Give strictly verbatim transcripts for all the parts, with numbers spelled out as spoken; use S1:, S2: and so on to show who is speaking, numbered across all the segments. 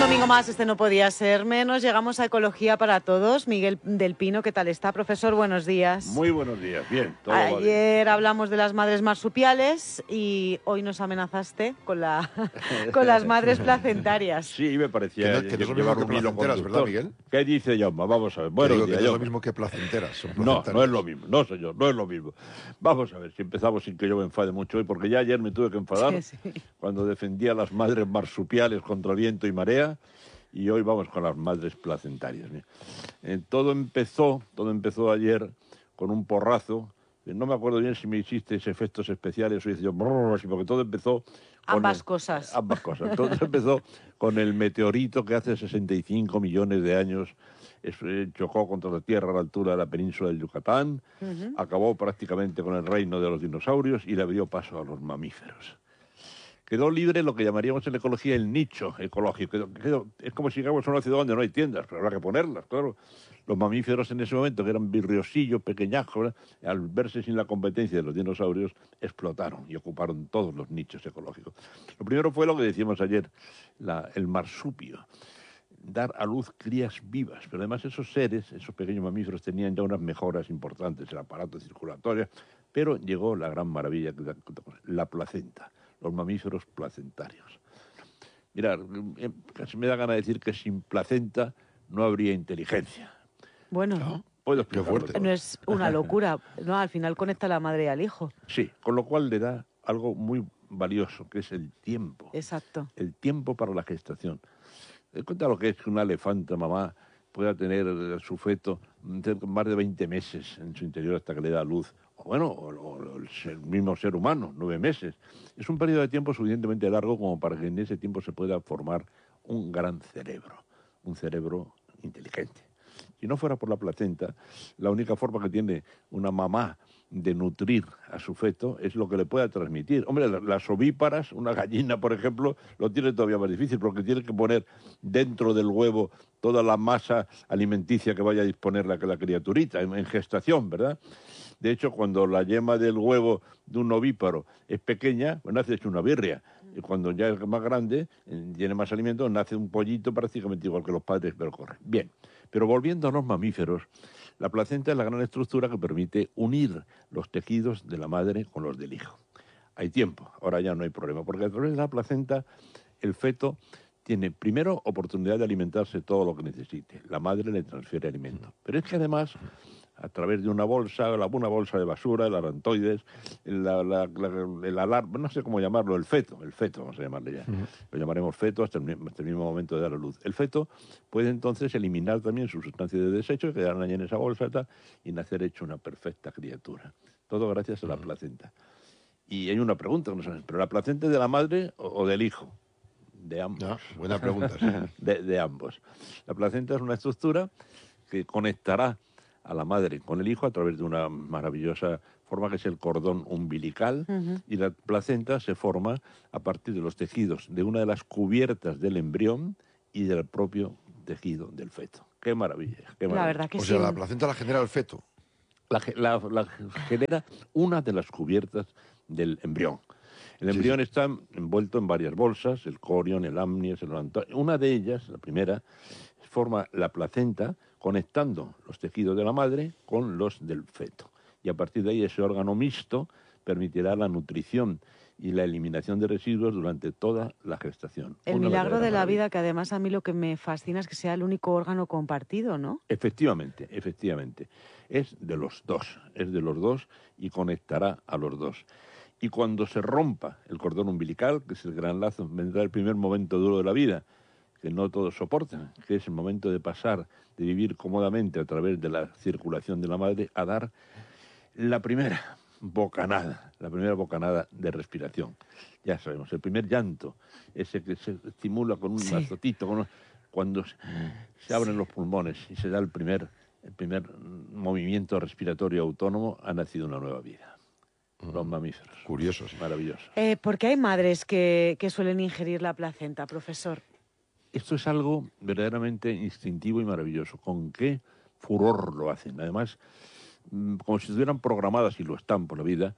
S1: domingo más, este no podía ser menos. Llegamos a Ecología para Todos. Miguel del Pino, ¿qué tal está? Profesor, buenos días.
S2: Muy buenos días, bien. Todo va bien.
S1: Ayer hablamos de las madres marsupiales y hoy nos amenazaste con, la, con las madres placentarias.
S2: Sí, me parecía
S3: que no, que no es lo mismo que placenteras, ¿verdad, Miguel?
S2: ¿Qué dice Jaume? Vamos a ver. Bueno,
S3: digo que
S2: días,
S3: no es
S2: yo...
S3: lo mismo que placenteras. Son
S2: no, no es lo mismo. No, señor, no es lo mismo. Vamos a ver si empezamos sin que yo me enfade mucho hoy, porque ya ayer me tuve que enfadar
S1: sí, sí.
S2: cuando defendía a las madres marsupiales contra viento y marea. Y hoy vamos con las madres placentarias. Eh, todo empezó, todo empezó ayer con un porrazo. No me acuerdo bien si me hiciste efectos especiales o hice yo, brrr, porque todo empezó... Con
S1: ambas
S2: el,
S1: cosas.
S2: Ambas cosas. Todo empezó con el meteorito que hace sesenta y cinco millones de años es, eh, chocó contra la Tierra a la altura de la península del Yucatán, uh-huh. acabó prácticamente con el reino de los dinosaurios y le abrió paso a los mamíferos. Quedó libre lo que llamaríamos en la ecología el nicho ecológico. Quedó, quedó, es como si llegamos a una ciudad donde no hay tiendas, pero habrá que ponerlas, claro. Los mamíferos en ese momento, que eran virriosillos, pequeñajos, ¿verdad?, al verse sin la competencia de los dinosaurios, explotaron y ocuparon todos los nichos ecológicos. Lo primero fue lo que decíamos ayer, la, el marsupio. Dar a luz crías vivas, pero además esos seres, esos pequeños mamíferos, tenían ya unas mejoras importantes, el aparato circulatorio, pero llegó la gran maravilla, la placenta. Los mamíferos placentarios. Mirad, casi me da gana de decir que sin placenta no habría inteligencia.
S1: Bueno, ¿no?
S2: Puedo explicarlo.
S1: No es una locura, no, al final conecta a la madre al hijo.
S2: Sí, con lo cual le da algo muy valioso, que es el tiempo.
S1: Exacto.
S2: El tiempo para la gestación. Cuenta lo que es que una elefanta mamá pueda tener su feto más de veinte meses en su interior hasta que le da luz. O bueno, o, o el, ser, el mismo ser humano, nueve meses. Es un periodo de tiempo suficientemente largo como para que en ese tiempo se pueda formar un gran cerebro, un cerebro inteligente. Si no fuera por la placenta, la única forma que tiene una mamá de nutrir a su feto es lo que le pueda transmitir. Hombre, las ovíparas, una gallina, por ejemplo, lo tiene todavía más difícil porque tiene que poner dentro del huevo toda la masa alimenticia que vaya a disponer la, la criaturita en, en gestación, ¿verdad? De hecho, cuando la yema del huevo de un ovíparo es pequeña, pues nace hecho una birria. Y cuando ya es más grande, tiene más alimento, nace un pollito prácticamente igual que los padres, pero corre. Bien, pero volviendo a los mamíferos, la placenta es la gran estructura que permite unir los tejidos de la madre con los del hijo. Hay tiempo, ahora ya no hay problema, porque a través de la placenta el feto tiene primero oportunidad de alimentarse todo lo que necesite. La madre le transfiere alimento. Pero es que además, a través de una bolsa, una bolsa de basura, el arantoides, la, la, la, el alarma, no sé cómo llamarlo, el feto, el feto vamos a llamarle ya, uh-huh. Lo llamaremos feto hasta el, hasta el mismo momento de dar a luz. El feto puede entonces eliminar también sus sustancias de desecho, que quedarán allí en esa bolsa y, tal, y nacer hecho una perfecta criatura. Todo gracias a la uh-huh. placenta. Y hay una pregunta, no sabes, ¿pero la placenta es de la madre o, o del hijo? De ambos.
S3: No, buena pregunta. Sí.
S2: de, de ambos. La placenta es una estructura que conectará a la madre con el hijo a través de una maravillosa forma que es el cordón umbilical, uh-huh. y la placenta se forma a partir de los tejidos de una de las cubiertas del embrión y del propio tejido del feto. ¡Qué maravilla! Qué maravilla.
S1: La verdad que
S3: o
S1: sí.
S3: sea, la placenta la genera el feto.
S2: La, la, la genera una de las cubiertas del embrión. El embrión sí, sí. está envuelto en varias bolsas, el corion, el amnios, el arantoides. Una de ellas, la primera, forma la placenta conectando los tejidos de la madre con los del feto. Y a partir de ahí ese órgano mixto permitirá la nutrición y la eliminación de residuos durante toda la gestación.
S1: El Una milagro de la maravilla. Vida, que además a mí lo que me fascina es que sea el único órgano compartido, ¿no?
S2: Efectivamente, efectivamente. Es de los dos, es de los dos y conectará a los dos. Y cuando se rompa el cordón umbilical, que es el gran lazo, vendrá el primer momento duro de la vida, que no todos soportan, que es el momento de pasar, de vivir cómodamente a través de la circulación de la madre, a dar la primera bocanada, la primera bocanada de respiración. Ya sabemos, el primer llanto, ese que se estimula con un sí. azotito, con un, cuando se, se abren sí. los pulmones y se da el primer, el primer movimiento respiratorio autónomo, ha nacido una nueva vida. Los mamíferos.
S3: Curiosos.
S2: Maravillosos.
S1: Eh, ¿Por qué hay madres que, que suelen ingerir la placenta, profesor?
S2: Esto es algo verdaderamente instintivo y maravilloso. ¿Con qué furor lo hacen? Además, como si estuvieran programadas, y lo están por la vida,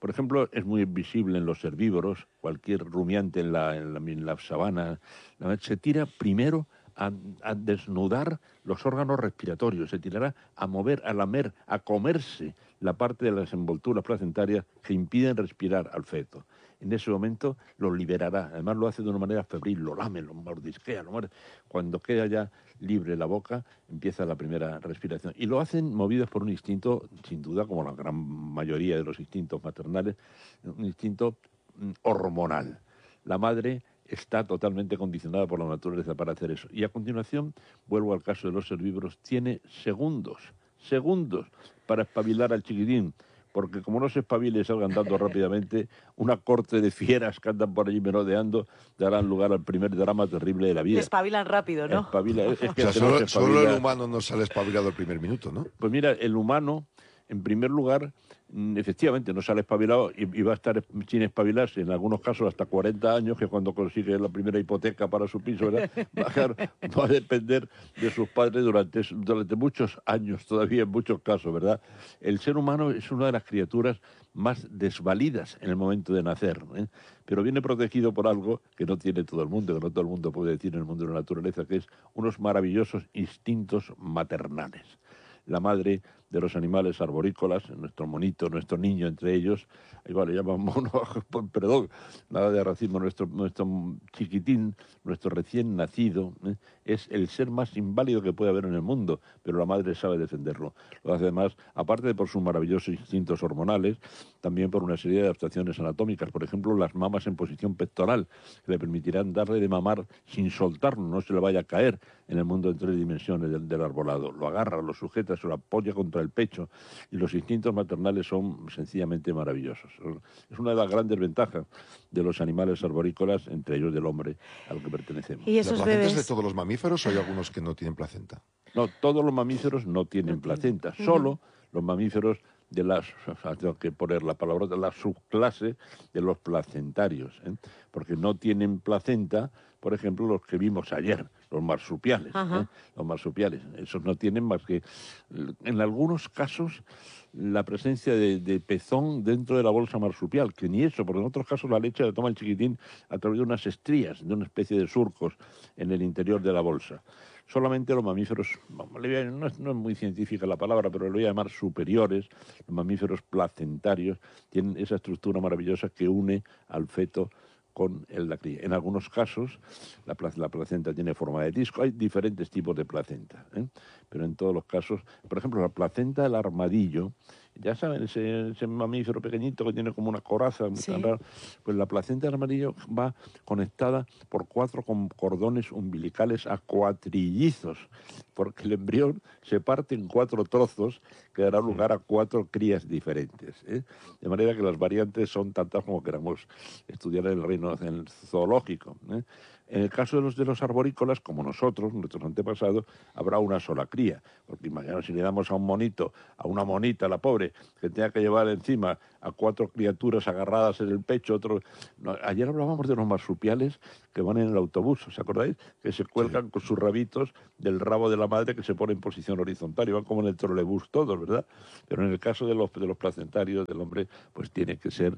S2: Por ejemplo, es muy visible en los herbívoros, cualquier rumiante en la, en la, en la sabana, se tira primero a, a desnudar los órganos respiratorios, se tirará a mover, a lamer, a comerse la parte de las envolturas placentarias que impiden respirar al feto. En ese momento lo liberará, además lo hace de una manera febril, lo lame, lo mordisquea, lo muerde. Cuando queda ya libre la boca, empieza la primera respiración. Y lo hacen movidos por un instinto, sin duda, como la gran mayoría de los instintos maternales, un instinto mm, hormonal. La madre está totalmente condicionada por la naturaleza para hacer eso. Y a continuación, vuelvo al caso de los herbívoros, tiene segundos, segundos para espabilar al chiquitín, porque como no se espabile y salga andando rápidamente, una corte de fieras que andan por allí merodeando darán lugar al primer drama terrible de la vida.
S1: Espabilan rápido, ¿no?
S2: Espabila, es que
S3: O sea,
S2: este
S3: solo,
S2: no se
S3: solo
S2: espabila.
S3: el humano no sale espabilado el primer minuto, ¿no?
S2: Pues mira, el humano, en primer lugar, mm, efectivamente no sale espabilado y, y va a estar sin espabilarse en algunos casos hasta cuarenta años, que es cuando consigue la primera hipoteca para su piso, ¿verdad? Va a, claro, va a depender de sus padres durante, durante muchos años, todavía en muchos casos, ¿verdad? El ser humano es una de las criaturas más desvalidas en el momento de nacer, ¿eh? Pero viene protegido por algo que no tiene todo el mundo, que no todo el mundo puede decir en el mundo de la naturaleza, que es unos maravillosos instintos maternales. La madre de los animales arborícolas, nuestro monito, nuestro niño entre ellos, igual le llaman mono, perdón, nada de racismo, nuestro, nuestro chiquitín, nuestro recién nacido, ¿eh? Es el ser más inválido que puede haber en el mundo, pero la madre sabe defenderlo. Lo hace además, aparte de por sus maravillosos instintos hormonales, también por una serie de adaptaciones anatómicas, por ejemplo, las mamas en posición pectoral, que le permitirán darle de mamar sin soltarlo, no se le vaya a caer en el mundo en tres dimensiones del, del arbolado. Lo agarra, lo sujeta, se lo apoya contra el pecho, y los instintos maternales son sencillamente maravillosos. Es una de las grandes ventajas de los animales arborícolas, entre ellos del hombre al que pertenecemos.
S1: Y
S3: ¿La
S1: esos
S3: placenta es de
S1: bebés...
S3: todos los mamíferos o hay algunos que no tienen placenta?
S2: No, todos los mamíferos no tienen
S1: No tienen.
S2: placenta,
S1: Ujú.
S2: solo los mamíferos de las, tengo que poner la palabra, de la subclase de los placentarios, ¿eh? Porque no tienen placenta, por ejemplo, los que vimos ayer, los marsupiales,
S1: Ajá.
S2: ¿eh? Los marsupiales, esos no tienen más que, en algunos casos, la presencia de, de pezón dentro de la bolsa marsupial, que ni eso, porque en otros casos la leche la toma el chiquitín a través de unas estrías, de una especie de surcos en el interior de la bolsa. Solamente los mamíferos, no es, no es muy científica la palabra, pero lo voy a llamar superiores, los mamíferos placentarios, tienen esa estructura maravillosa que une al feto con el, la cría. En algunos casos la, la placenta tiene forma de disco, hay diferentes tipos de placenta, ¿eh? Pero en todos los casos, por ejemplo, la placenta del armadillo, ya saben, ese, ese mamífero pequeñito que tiene como una coraza, muy
S1: Sí.
S2: tan raro, pues la placenta del armadillo va conectada por cuatro con cordones umbilicales a cuatrillizos, porque el embrión se parte en cuatro trozos que dará lugar a cuatro crías diferentes, ¿eh? De manera que las variantes son tantas como queramos estudiar en el reino en el zoológico, ¿eh? En el caso de los de los arborícolas, como nosotros, nuestros antepasados, habrá una sola cría. Porque imaginaos si le damos a un monito, a una monita, la pobre, que tenga que llevar encima a cuatro criaturas agarradas en el pecho, otro... No, ayer hablábamos de los marsupiales que van en el autobús, ¿os acordáis? Que se cuelgan sí. con sus rabitos del rabo de la madre que se pone en posición horizontal y van como en el trolebús todos, ¿verdad? Pero en el caso de los, de los placentarios del hombre, pues tiene que ser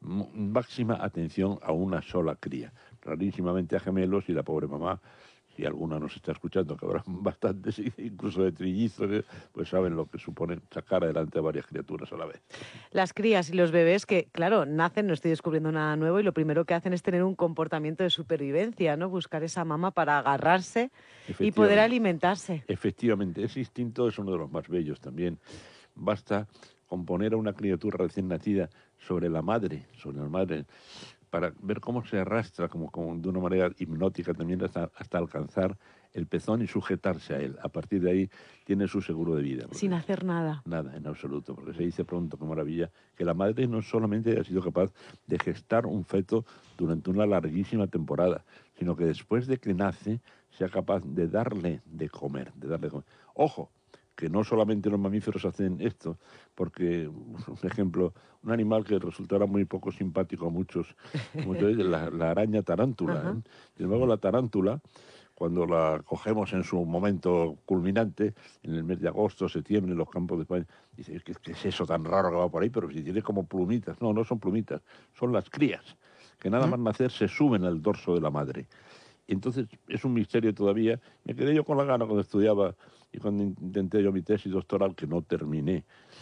S2: máxima atención a una sola cría. Rarísimamente a gemelos y la pobre mamá, si alguna nos está escuchando, que habrá bastantes, incluso de trillizos, pues saben lo que supone sacar adelante a varias criaturas a la vez.
S1: Las crías y los bebés que, claro, nacen, no estoy descubriendo nada nuevo, y lo primero que hacen es tener un comportamiento de supervivencia, ¿no? Buscar esa mamá para agarrarse y poder alimentarse.
S2: Efectivamente, ese instinto es uno de los más bellos también. Basta con poner a una criatura recién nacida sobre la madre, sobre la madre, para ver cómo se arrastra como, como de una manera hipnótica también hasta, hasta alcanzar el pezón y sujetarse a él. A partir de ahí tiene su seguro de vida.
S1: Sin hacer nada.
S2: Nada, en absoluto, porque se dice pronto, qué maravilla, que la madre no solamente ha sido capaz de gestar un feto durante una larguísima temporada, sino que después de que nace sea capaz de darle de comer, de darle de comer. ¡Ojo! Que no solamente los mamíferos hacen esto, porque, por ejemplo, un animal que resultará muy poco simpático a muchos, como te digo, la, la araña tarántula. ¿eh? Sin embargo, la tarántula, cuando la cogemos en su momento culminante, en el mes de agosto, septiembre, en los campos de España, dice, ¿qué, qué es eso tan raro que va por ahí? Pero si tiene como plumitas. No, no son plumitas, son las crías, que nada más nacer se suben al dorso de la madre. Y entonces es un misterio todavía. Me quedé yo con la gana cuando estudiaba y cuando intenté yo mi tesis doctoral, que no terminé.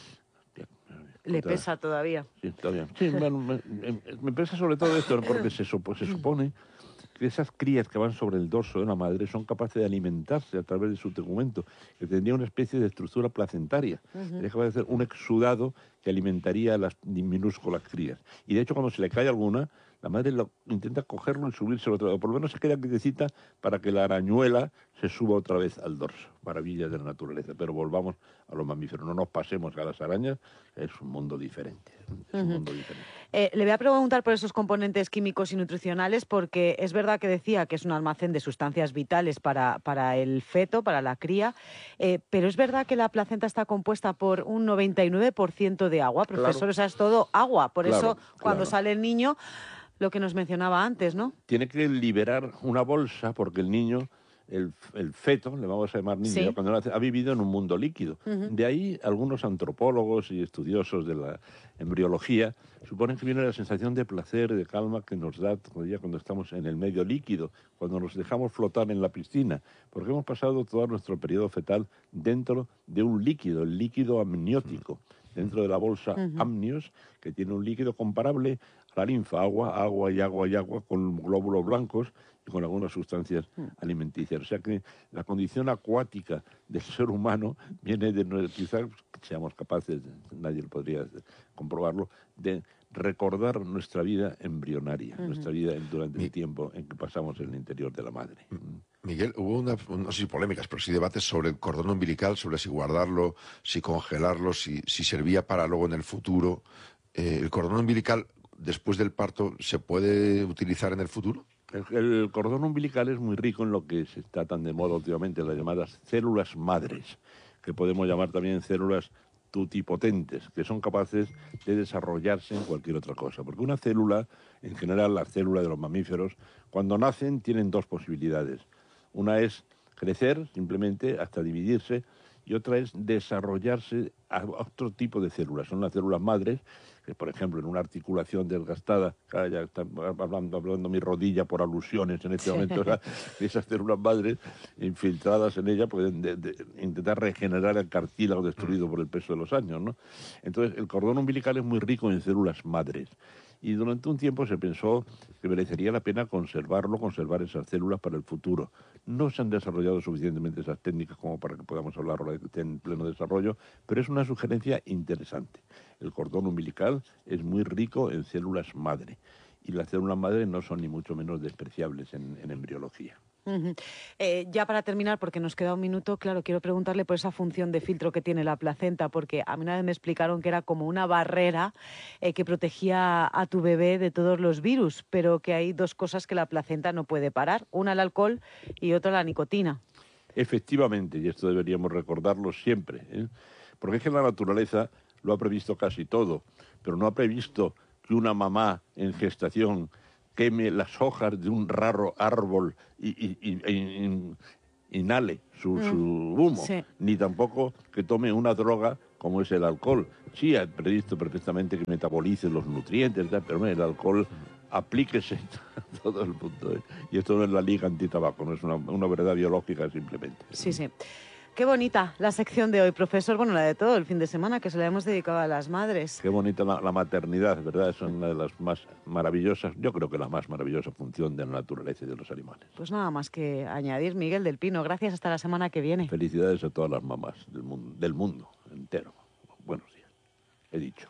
S1: ¿Le pesa todavía?
S2: Sí, todavía. Sí, bueno, me, me, me pesa sobre todo esto, porque se, supo, se supone que esas crías que van sobre el dorso de la madre son capaces de alimentarse a través de su tegumento, que tendría una especie de estructura placentaria. Uh-huh. Es capaz de hacer un exudado que alimentaría a las minúsculas crías. Y de hecho, cuando se le cae alguna, la madre lo, intenta cogerlo y subirse al otro lado. Por lo menos se queda quietecita para que la arañuela se suba otra vez al dorso. Maravillas de la naturaleza. Pero volvamos a los mamíferos. No nos pasemos a las arañas. Es un mundo diferente. Es un uh-huh. mundo diferente.
S1: Eh, le voy a preguntar por esos componentes químicos y nutricionales, porque es verdad que decía que es un almacén de sustancias vitales para, para el feto, para la cría, eh, pero es verdad que la placenta está compuesta por un noventa y nueve por ciento de agua, profesor. Claro. O sea, es todo agua. Por claro, eso, cuando claro. sale el niño, lo que nos mencionaba antes, ¿no?
S2: Tiene que liberar una bolsa porque el niño, el, el feto, le vamos a llamar niño, ¿sí? cuando nace, ha vivido en un mundo líquido. Uh-huh. De ahí algunos antropólogos y estudiosos de la embriología suponen que viene la sensación de placer, de calma que nos da todavía cuando estamos en el medio líquido, cuando nos dejamos flotar en la piscina, porque hemos pasado todo nuestro periodo fetal dentro de un líquido, el líquido amniótico, dentro de la bolsa uh-huh. amnios, que tiene un líquido comparable a la linfa, agua, agua y agua y agua, con glóbulos blancos y con algunas sustancias alimenticias. O sea que la condición acuática del ser humano viene de, quizás seamos capaces, nadie lo podría comprobarlo, de recordar nuestra vida embrionaria, uh-huh. nuestra vida durante Mi... el tiempo en que pasamos en el interior de la madre.
S3: Miguel, hubo una, no sé si polémicas, pero sí debates sobre el cordón umbilical, sobre si guardarlo, si congelarlo, si, si servía para luego en el futuro. Eh, ¿El cordón umbilical después del parto se puede utilizar en el futuro?
S2: El, el cordón umbilical es muy rico en lo que se está tan de moda últimamente, las llamadas células madres, que podemos llamar también células tutipotentes, que son capaces de desarrollarse en cualquier otra cosa. Porque una célula, en general la célula de los mamíferos, cuando nacen tienen dos posibilidades. Una es crecer simplemente hasta dividirse y otra es desarrollarse a otro tipo de células. Son las células madres, que por ejemplo en una articulación desgastada, ya está hablando, hablando mi rodilla por alusiones en este momento, o sea, esas células madres infiltradas en ella pueden de, de, intentar regenerar el cartílago destruido por el peso de los años, ¿no? Entonces el cordón umbilical es muy rico en células madres. Y durante un tiempo se pensó que merecería la pena conservarlo, conservar esas células para el futuro. No se han desarrollado suficientemente esas técnicas como para que podamos hablar ahora de que esté en pleno desarrollo, pero es una sugerencia interesante. El cordón umbilical es muy rico en células madre y las células madre no son ni mucho menos despreciables en, en embriología.
S1: Uh-huh. Eh, ya para terminar, porque nos queda un minuto, claro, quiero preguntarle por esa función de filtro que tiene la placenta, porque a mí una vez me explicaron que era como una barrera eh, que protegía a tu bebé de todos los virus, pero que hay dos cosas que la placenta no puede parar, una el alcohol y otra la nicotina.
S2: Efectivamente, y esto deberíamos recordarlo siempre, ¿eh? Porque es que la naturaleza lo ha previsto casi todo, pero no ha previsto que una mamá en gestación queme las hojas de un raro árbol y, y, y, y inhale su, mm, su humo, sí. Ni tampoco que tome una droga como es el alcohol. Sí, ha previsto perfectamente que metabolice los nutrientes, pero el alcohol aplíquese a todo el mundo, ¿eh? Y esto no es la liga antitabaco, no es una, una verdad biológica simplemente.
S1: Sí, sí. Qué bonita la sección de hoy, profesor. Bueno, la de todo el fin de semana, que se la hemos dedicado a las madres.
S2: Qué bonita la, la maternidad, ¿verdad? Es una de las más maravillosas, yo creo que la más maravillosa función de la naturaleza y de los animales.
S1: Pues nada más que añadir, Miguel del Pino. Gracias, hasta la semana que viene.
S2: Felicidades a todas las mamás del mundo, del mundo entero. Buenos días. He dicho.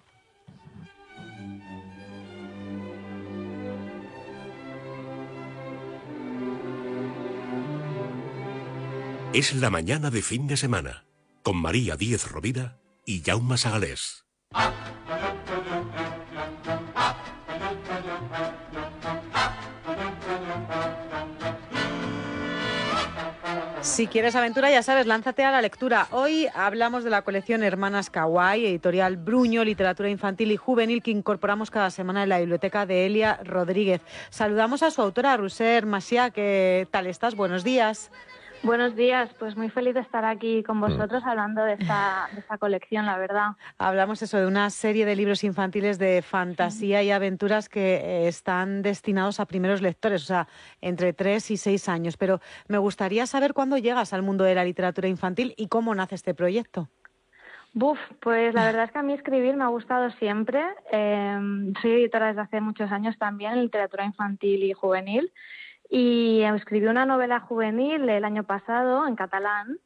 S4: Es la mañana de fin de semana, con María Díez Rovira y Jaume Sagalés.
S1: Si quieres aventura, ya sabes, lánzate a la lectura. Hoy hablamos de la colección Hermanas Kawaii, editorial Bruño, literatura infantil y juvenil, que incorporamos cada semana en la biblioteca de Elia Rodríguez. Saludamos a su autora, Roser Macià. ¿Qué tal estás? Buenos días.
S5: Buenos días, pues muy feliz de estar aquí con vosotros hablando de esta, de esta colección, la verdad.
S1: Hablamos eso de una serie de libros infantiles de fantasía y aventuras que eh, están destinados a primeros lectores, o sea, entre tres y seis años. Pero me gustaría saber cuándo llegas al mundo de la literatura infantil y cómo nace este proyecto.
S5: Buf, pues la verdad es que a mí escribir me ha gustado siempre. Eh, soy editora desde hace muchos años también en literatura infantil y juvenil. Y escribí una novela juvenil el año pasado en catalán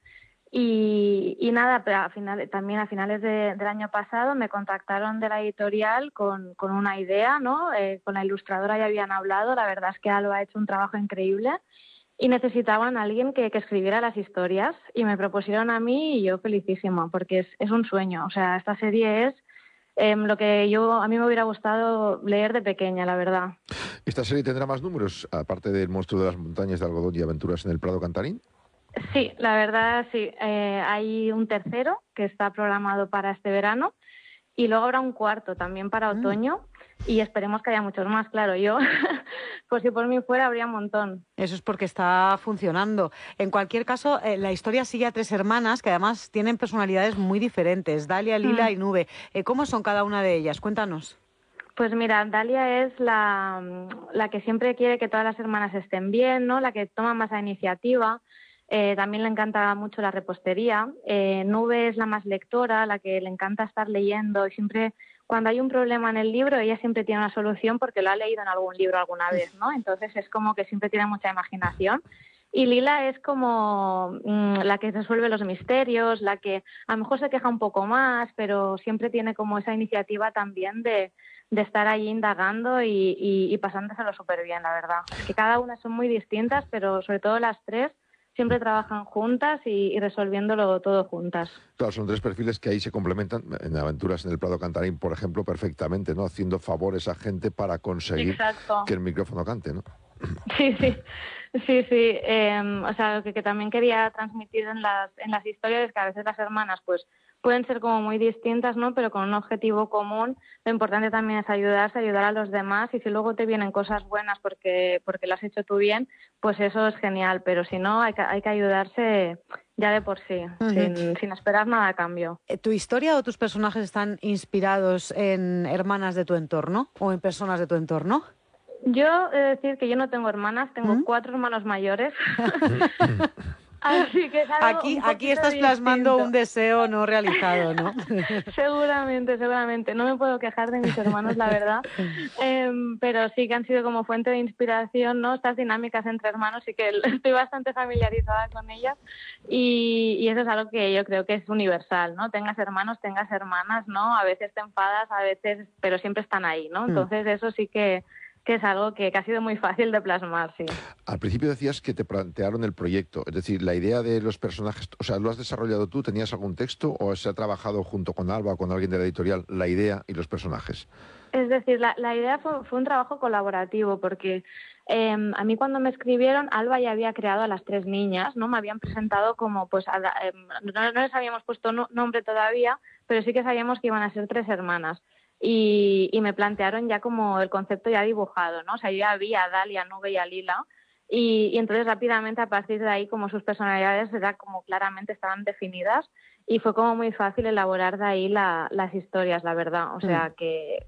S5: y, y nada, pero a final, también a finales de, del año pasado me contactaron de la editorial con, con una idea, ¿no? Eh, con la ilustradora ya habían hablado, la verdad es que Alba ha hecho un trabajo increíble y necesitaban a alguien que, que escribiera las historias y me propusieron a mí y yo felicísima porque es, es un sueño, o sea, esta serie es Eh, lo que yo a mí me hubiera gustado leer de pequeña, la verdad.
S3: ¿Esta serie tendrá más números, aparte del Monstruo de las Montañas de Algodón y Aventuras en el Prado Cantarín?
S5: Sí, la verdad sí. Eh, hay un tercero que está programado para este verano y luego habrá un cuarto también para
S1: Mm.
S5: otoño y esperemos que haya muchos más, claro. Yo, pues si por mí fuera, habría un montón.
S1: Eso es porque está funcionando. En cualquier caso, eh, la historia sigue a tres hermanas que además tienen personalidades muy diferentes, Dalia, Lila
S5: Mm.
S1: y Nube. Eh, ¿Cómo son cada una de ellas? Cuéntanos.
S5: Pues mira, Dalia es la, la que siempre quiere que todas las hermanas estén bien, ¿no? La que toma más la iniciativa. Eh, también le encanta mucho la repostería. Eh, Nube es la más lectora, la que le encanta estar leyendo y siempre, cuando hay un problema en el libro, ella siempre tiene una solución porque lo ha leído en algún libro alguna vez, ¿no? Entonces es como que siempre tiene mucha imaginación. Y Lila es como mmm, la que resuelve los misterios, la que a lo mejor se queja un poco más, pero siempre tiene como esa iniciativa también de, de estar ahí indagando y, y, y pasándoselo súper bien, la verdad. Que cada una son muy distintas, pero sobre todo las tres siempre trabajan juntas y, y resolviéndolo todo juntas.
S3: Claro, son tres perfiles que ahí se complementan, en Aventuras en el Prado Cantarín, por ejemplo, perfectamente, ¿no? Haciendo favores a gente para conseguir
S5: Exacto.
S3: que el micrófono cante, ¿no?
S5: Sí, sí, sí, sí. Eh, o sea, lo que, que también quería transmitir en las, en las historias es que a veces las hermanas pues pueden ser como muy distintas, ¿no? Pero con un objetivo común. Lo importante también es ayudarse, ayudar a los demás y si luego te vienen cosas buenas porque porque lo has hecho tú bien, pues eso es genial. Pero si no, hay que, hay que ayudarse ya de por sí,
S1: Uh-huh.
S5: sin, sin esperar nada a cambio.
S1: ¿Tu historia o tus personajes están inspirados en hermanas de tu entorno o en personas de tu entorno?
S5: Yo he de decir que yo no tengo hermanas, tengo
S1: ¿Mm?
S5: cuatro hermanos mayores. Así que es algo
S1: Aquí,
S5: un
S1: aquí
S5: poquito
S1: estás plasmando
S5: distinto.
S1: un deseo no realizado, ¿no?
S5: Seguramente, seguramente. No me puedo quejar de mis hermanos, la verdad. Eh, pero sí que han sido como fuente de inspiración, ¿no? Estas dinámicas entre hermanos y que estoy bastante familiarizada con ellas. Y, y eso es algo que yo creo que es universal, ¿no? Tengas hermanos, tengas hermanas, ¿no? A veces te enfadas, a veces, pero siempre están ahí, ¿no? Entonces eso sí que... que es algo que, que ha sido muy fácil de plasmar, sí.
S3: Al principio decías que te plantearon el proyecto, es decir, la idea de los personajes, o sea, ¿lo has desarrollado tú? ¿Tenías algún texto o se ha trabajado junto con Alba o con alguien de la editorial la idea y los personajes?
S5: Es decir, la, la idea fue, fue un trabajo colaborativo porque eh, a mí cuando me escribieron, Alba ya había creado a las tres niñas, ¿no? Me habían presentado como, pues, a la, eh, no, no les habíamos puesto no, nombre todavía, pero sí que sabíamos que iban a ser tres hermanas. Y, y me plantearon ya como el concepto ya dibujado, ¿no? O sea, yo ya vi a Dalia, a Nube y a Lila y, y entonces rápidamente a partir de ahí como sus personalidades era como claramente estaban definidas y fue como muy fácil elaborar de ahí la, las historias, la verdad. O sea, que,